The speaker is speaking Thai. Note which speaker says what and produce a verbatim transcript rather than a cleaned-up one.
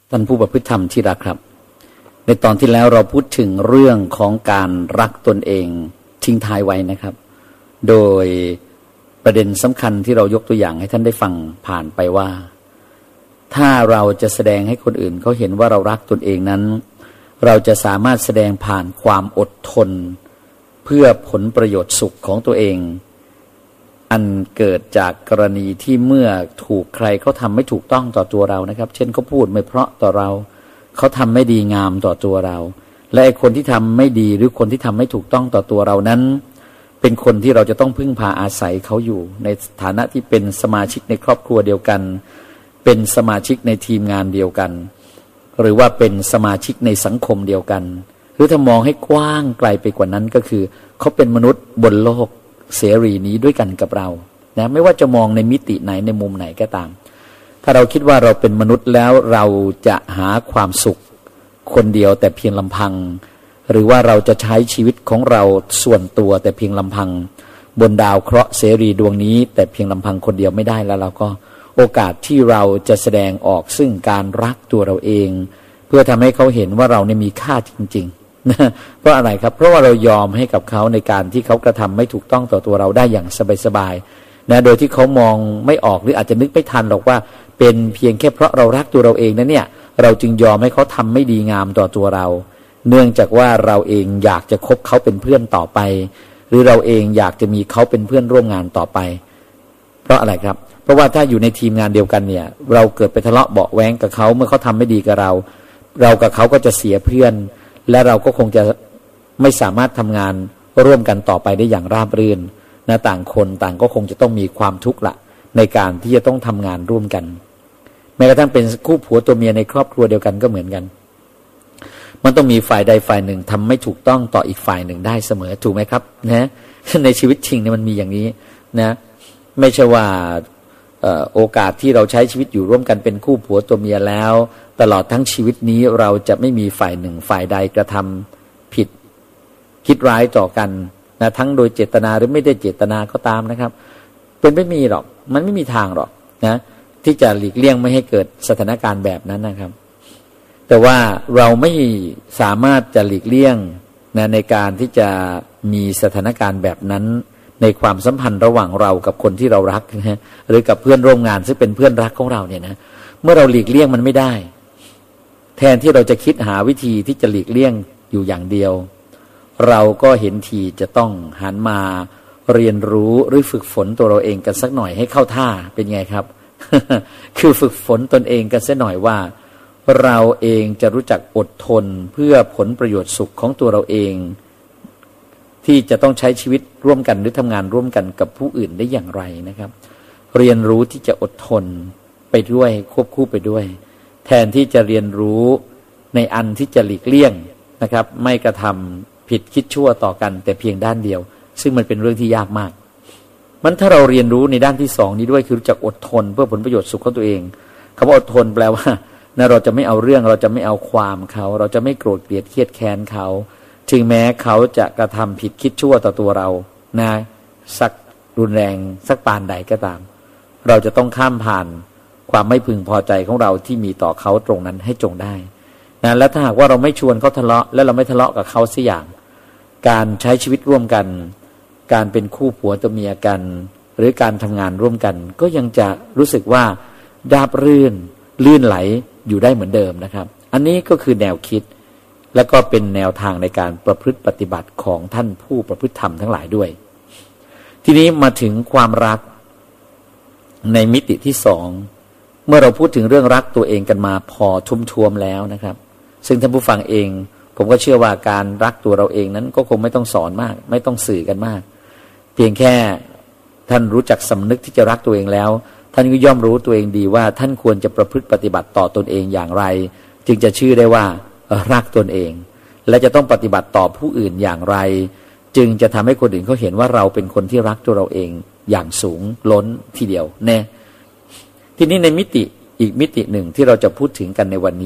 Speaker 1: ท่านผู้ประพฤติธรรมที่รักครับในตอนที่แล้วเราพูดถึงเรื่องของการรักตนเองทิ้งท้ายไว้นะครับโดยประเด็นสำคัญที่เรายกตัวอย่างให้ท่านได้ฟังผ่านไปว่าถ้าเราจะแสดงให้คนอื่นเขาเห็นว่าเรารักตนเองนั้นเราจะสามารถแสดงผ่านความอดทนเพื่อผลประโยชน์สุขของตัวเองอันเกิดจากกรณีที่เมื่อถูกใครเขาทำไม่ถูกต้องต่อตัวเรานะครับเช่นเขาพูดไม่เพราะต่อเราเขาทำไม่ดีงามต่อตัวเราและไอ้คนที่ทำไม่ดีหรือคนที่ทำไม่ถูกต้องต่อตัวเรานั้นเป็นคนที่เราจะต้องพึ่งพาอาศัยเขาอยู่ในฐานะที่เป็นสมาชิกในครอบครัวเดียวกันเป็นสมาชิกในทีมงานเดียวกันหรือว่าเป็นสมาชิกในสังคมเดียวกันหรือถ้ามองให้กว้างไกลไปกว่านั้นก็คือเขาเป็นมนุษย์บนโลกเสรีนี้ด้วยกันกับเรานะไม่ว่าจะมองในมิติไหนในมุมไหนก็ตามถ้าเราคิดว่าเราเป็นมนุษย์แล้วเราจะหาความสุขคนเดียวแต่เพียงลำพังหรือว่าเราจะใช้ชีวิตของเราส่วนตัวแต่เพียงลำพังบนดาวเคราะห์เสรีดวงนี้แต่เพียงลำพังคนเดียวไม่ได้แล้วเราก็โอกาสที่เราจะแสดงออกซึ่งการรักตัวเราเองเพื่อทำให้เขาเห็นว่าเราเนี่ยมีค่าจริงๆนะเพราะอะไรครับเพราะว่าเรายอมให้กับเขาในการที่เขากระทำไม่ถูกต้องต่อตัวเราได้อย่างสบายๆนะโดยที่เขามองไม่ออกหรืออาจจะนึกไม่ทันหรอกว่าเป็นเพียงแค่เพราะเรารักตัวเราเองนะเนี่ยเราจึงยอมให้เขาทำไม่ดีงามต่อตัวเราเนื่องจากว่าเราเองอยากจะคบเขาเป็นเพื่อนต่อไปหรือเราเองอยากจะมีเขาเป็นเพื่อนร่วมงานต่อไปเพราะอะไรครับเพราะว่าถ้าอยู่ในทีมงานเดียวกันเนี่ยเราเกิดไปทะเลาะเบาะแว้งกับเขาเมื่อเขาทำไม่ดีกับเราเรากับเขาก็จะเสียเพื่อนและเราก็คงจะไม่สามารถทำงานร่วมกันต่อไปได้อย่างราบรื่นนะต่างคนต่างก็คงจะต้องมีความทุกข์ละในการที่จะต้องทำงานร่วมกันแม้กระทั่งเป็นคู่ผัวตัวเมียในครอบครัวเดียวกันก็เหมือนกันมันต้องมีฝ่ายใดฝ่ายหนึ่งทำไม่ถูกต้องต่ออีกฝ่ายหนึ่งได้เสมอถูกไหมครับนะในชีวิตจริงเนี่ยมันมีอย่างนี้นะไม่ใช่ว่าโอกาสที่เราใช้ชีวิตอยู่ร่วมกันเป็นคู่ผัวตัวเมียแล้วตลอดทั้งชีวิตนี้เราจะไม่มีฝ่ายหนึ่งฝ่ายใดกระทำผิดคิดร้ายต่อกันนะทั้งโดยเจตนาหรือไม่ได้เจตนาก็ตามนะครับเป็นไม่มีหรอกมันไม่มีทางหรอกนะที่จะหลีกเลี่ยงไม่ให้เกิดสถานการณ์แบบนั้นนะครับแต่ว่าเราไม่สามารถจะหลีกเลี่ยงนะในการที่จะมีสถานการณ์แบบนั้นในความสัมพันธ์ระหว่างเรากับคนที่เรารักนะหรือกับเพื่อนร่วมงานซึ่งเป็นเพื่อนรักของเราเนี่ยนะเมื่อเราหลีกเลี่ยงมันไม่ได้แทนที่เราจะคิดหาวิธีที่จะหลีกเลี่ยงอยู่อย่างเดียวเราก็เห็นทีจะต้องหันมาเรียนรู้หรือฝึกฝนตัวเราเองกันสักหน่อยให้เข้าท่าเป็นไงครับ คือฝึกฝนตนเองกันสักหน่อยว่าเราเองจะรู้จักอดทนเพื่อผลประโยชน์สุขของตัวเราเองที่จะต้องใช้ชีวิตร่วมกันหรือทำงานร่วมกันกับผู้อื่นได้อย่างไรนะครับเรียนรู้ที่จะอดทนไปด้วยควบคู่ไปด้วยแทนที่จะเรียนรู้ในอันที่จะหลีกเลี่ยงนะครับไม่กระทำผิดคิดชั่วต่อกันแต่เพียงด้านเดียวซึ่งมันเป็นเรื่องที่ยากมากมันถ้าเราเรียนรู้ในด้านที่สองนี้ด้วยคือรู้จักอดทนเพื่อผลประโยชน์สุขของตัวเองคำว่าอดทนแปลว่านะเราจะไม่เอาเรื่องเราจะไม่เอาความเขาเราจะไม่โกรธเกลียดเครียดแค้นเขาถึงแม้เขาจะกระทำผิดคิดชั่วต่อตัวเรานะสักรุนแรงสักปานใดก็ตามเราจะต้องข้ามผ่านความไม่พึงพอใจของเราที่มีต่อเขาตรงนั้นให้จงได้นะและถ้าหากว่าเราไม่ชวนเขาทะเลาะและเราไม่ทะเลาะกับเขาสักอย่างการใช้ชีวิตร่วมกันการเป็นคู่ผัวตัวเมียกันหรือการทำงานร่วมกันก็ยังจะรู้สึกว่าราบรื่นลื่นไหลอยู่ได้เหมือนเดิมนะครับอันนี้ก็คือแนวคิดและก็เป็นแนวทางในการประพฤติปฏิบัติของท่านผู้ประพฤติธรรมทั้งหลายด้วยทีนี้มาถึงความรักในมิติที่สองเมื่อเราพูดถึงเรื่องรักตัวเองกันมาพอทุ่มทวมแล้วนะครับซึ่งท่านผู้ฟังเองผมก็เชื่อว่าการรักตัวเราเองนั้นก็คงไม่ต้องสอนมากไม่ต้องสื่อกันมากเพียงแค่ท่านรู้จักสำนึกที่จะรักตัวเองแล้วท่านก็ย่อมรู้ตัวเองดีว่าท่านควรจะประพฤติปฏิบัติต่อตนเองอย่างไรจึงจะชื่อได้ว่ารักตนเองและจะต้องปฏิบัติต่อผู้อื่นอย่างไรจึงจะทำให้คนอื่นเขาเห็นว่าเราเป็นคนที่รักตัวเราเองอย่างสูงล้นทีเดียวแน่ทีนี้ในมิติอีกมิติหนึ่งที่เราจะพูดถึงกันในวันนี้